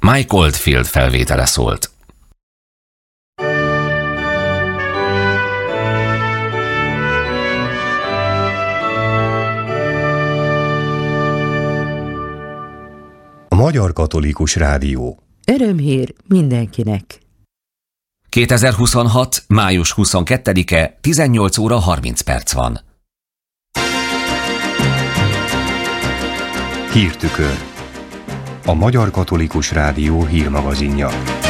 Mike Oldfield felvétele szólt. A Magyar Katolikus Rádió. Örömhír mindenkinek. 2026. május 22-e, 18 óra 30 perc van. Hírtükör. A Magyar Katolikus Rádió hírmagazinja.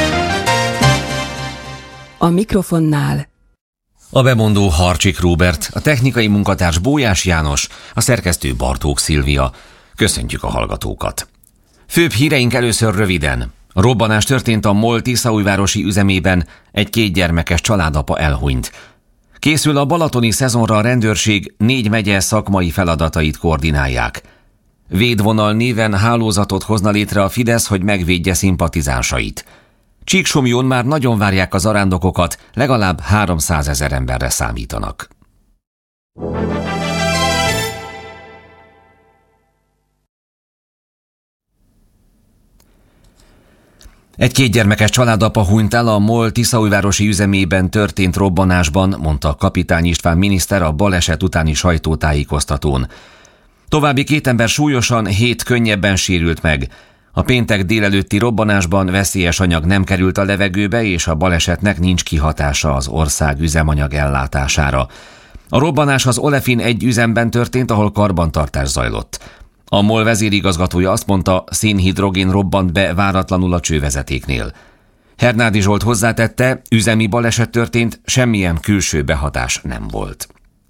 A mikrofonnál A bemondó Harcsik Róbert, a technikai munkatárs Bójás János, a szerkesztő Bartók Szilvia. Köszöntjük a hallgatókat. Főbb híreink először röviden. A robbanás történt a MOL tiszaújvárosi üzemében, egy 2 gyermekes családapa elhunyt. Készül a balatoni szezonra, a rendőrség 4 megye szakmai feladatait koordinálják. Védvonal néven hálózatot hozna létre a Fidesz, hogy megvédje szimpatizánsait. Csíksomlyón már nagyon várják az zarándokokat, legalább 300 000 emberre számítanak. Egy 2 gyermekes családapa hunyt el a MOL tiszaújvárosi üzemében történt robbanásban, mondta Kapitány István miniszter a baleset utáni sajtótájékoztatón. További 2 ember súlyosan, 7 könnyebben sérült meg. A péntek délelőtti robbanásban veszélyes anyag nem került a levegőbe, és a balesetnek nincs kihatása az ország üzemanyag ellátására. A robbanás az Olefin 1 üzemben történt, ahol karbantartás zajlott. A MOL vezérigazgatója azt mondta, szénhidrogén robbant be váratlanul a csővezetéknél. Hernádi Zsolt hozzátette, üzemi baleset történt, semmilyen külső behatás nem volt.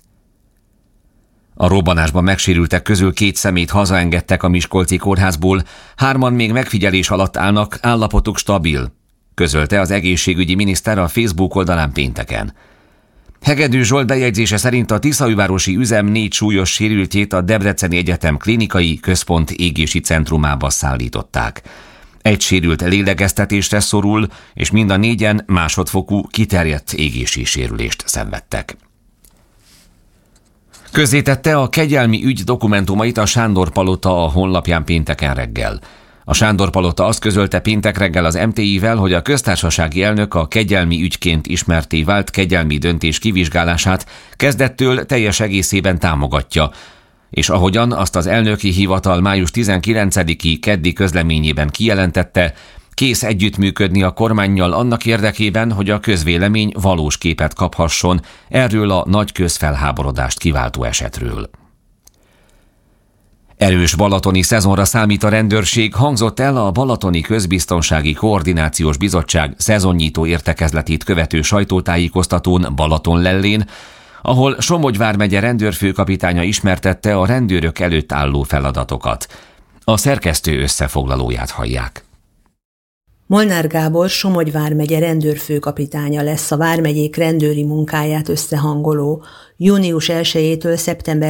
A robbanásban megsérültek közül 2 személyt hazaengedtek a miskolci kórházból, 3 még megfigyelés alatt állnak, állapotuk stabil, közölte az egészségügyi miniszter a Facebook oldalán pénteken. Hegedű Zsolt bejegyzése szerint a tiszaújvárosi üzem 4 súlyos sérültjét a Debreceni Egyetem klinikai központ égési centrumába szállították. 1 sérült lélegeztetésre szorul, és mind a 4-en másodfokú kiterjedt égési sérülést szenvedtek. Közzétette a kegyelmi ügy dokumentumait a Sándor-palota a honlapján pénteken reggel. A Sándor-palota azt közölte péntek reggel az MTI-vel, hogy a köztársasági elnök a kegyelmi ügyként ismertté vált kegyelmi döntés kivizsgálását kezdettől teljes egészében támogatja, és ahogyan azt az elnöki hivatal május 19-i keddi közleményében kijelentette, kész együttműködni a kormánnyal annak érdekében, hogy a közvélemény valós képet kaphasson erről a nagy közfelháborodást kiváltó esetről. Erős balatoni szezonra számít a rendőrség, hangzott el a Balatoni Közbiztonsági Koordinációs Bizottság szezonnyitó értekezletét követő sajtótájékoztatón Balatonlellén, ahol Somogy vármegye rendőrfőkapitánya ismertette a rendőrök előtt álló feladatokat. A szerkesztő összefoglalóját hallják. Molnár Gábor Somogy vármegye rendőrfőkapitánya lesz a vármegyék rendőri munkáját összehangoló, június 1-től szeptember